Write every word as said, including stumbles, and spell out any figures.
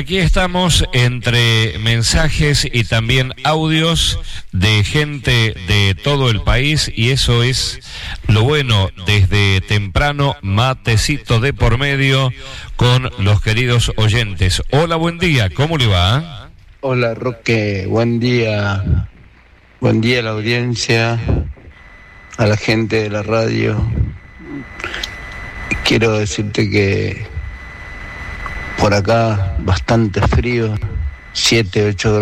aquí estamos entre mensajes y también audios de gente de todo el país, y eso es lo bueno, desde temprano, matecito de por medio con los queridos oyentes. Hola, buen día, ¿cómo le va? Hola, Roque, buen día. Buen día a la audiencia, a la gente de la radio. Quiero decirte que por acá bastante frío, siete, ocho grados.